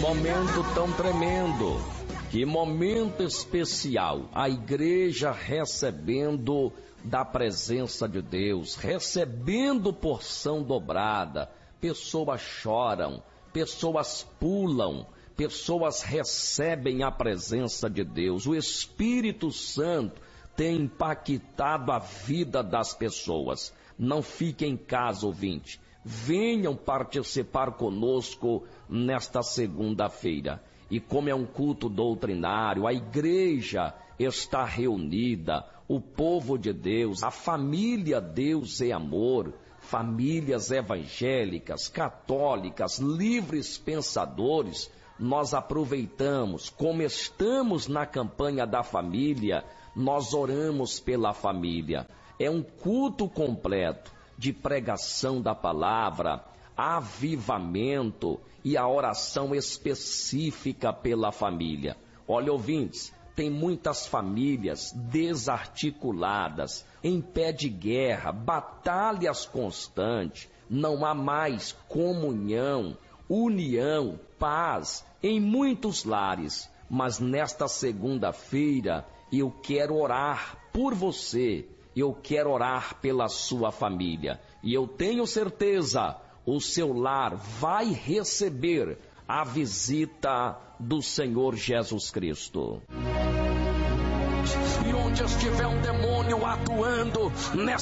momento tão tremendo, que momento especial, a igreja recebendo da presença de Deus, recebendo porção dobrada. Pessoas choram, pessoas pulam, pessoas recebem a presença de Deus. O Espírito Santo tem impactado a vida das pessoas. Não fique em casa, ouvinte. Venham participar conosco nesta segunda-feira. E como é um culto doutrinário, a igreja está reunida, o povo de Deus, a família Deus é amor, famílias evangélicas, católicas, livres pensadores. Nós aproveitamos, como estamos na campanha da família, nós oramos pela família. É um culto completo de pregação da palavra, avivamento e a oração específica pela família. Olha, ouvintes, tem muitas famílias desarticuladas, em pé de guerra, batalhas constantes, não há mais comunhão, união, paz em muitos lares. Mas nesta segunda-feira eu quero orar por você, eu quero orar pela sua família, e eu tenho certeza, o seu lar vai receber a visita do Senhor Jesus Cristo. E onde estiver um demônio atuando nessa